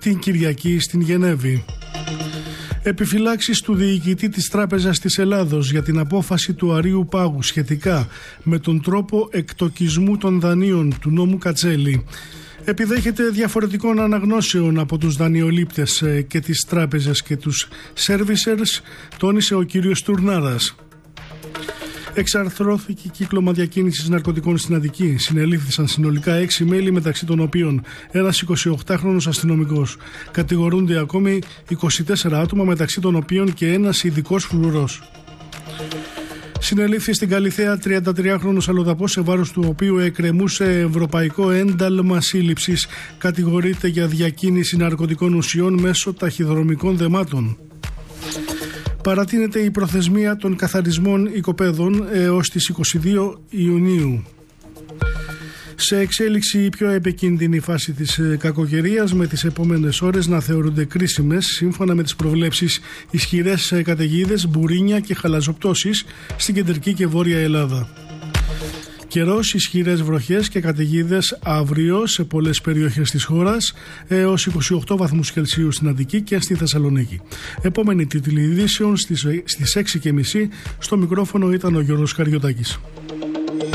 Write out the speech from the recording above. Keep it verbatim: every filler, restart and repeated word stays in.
την Κυριακή στην Γενέβη. Επιφυλάξεις του διοικητή της Τράπεζας της Ελλάδος για την απόφαση του Αρείου Πάγου σχετικά με τον τρόπο εκτοκισμού των δανείων του νόμου Κατσέλη. Επιδέχεται διαφορετικών αναγνώσεων από τους δανειολήπτες και τις τράπεζες και τους servicers, τόνισε ο κύριος Τουρνάρας. Εξαρθρώθηκε κύκλωμα διακίνησης ναρκωτικών στην Αττική. Συνελήφθησαν συνολικά έξι μέλη, μεταξύ των οποίων ένας εικοσιοκτάχρονος αστυνομικός. Κατηγορούνται ακόμη είκοσι τέσσερα άτομα, μεταξύ των οποίων και ένας ειδικός φρουρός. Συνελήφθη στην Καλιθέα τριαντατριάχρονος αλλοδαπός, σε βάρος του οποίου εκκρεμούσε ευρωπαϊκό ένταλμα σύλληψης. Κατηγορείται για διακίνηση ναρκωτικών ουσιών μέσω ταχυδρομικών δεμάτων. Παρατείνεται η προθεσμία των καθαρισμών οικοπαίδων έως τις είκοσι δύο Ιουνίου. Σε εξέλιξη η πιο επικίνδυνη φάση της κακοκαιρίας, με τις επόμενες ώρες να θεωρούνται κρίσιμες, σύμφωνα με τις προβλέψεις, ισχυρές καταιγίδες, μπουρίνια και χαλαζοπτώσεις στην κεντρική και βόρεια Ελλάδα. Καιρός, ισχυρές βροχές και καταιγίδες αύριο σε πολλές περιοχές της χώρας, έως είκοσι οκτώ βαθμούς Κελσίου στην Αττική και στη Θεσσαλονίκη. Επόμενη τίτλη ειδήσεων στις έξι και μισή. Στο μικρόφωνο ήταν ο Γιώργος Καριωτάκης.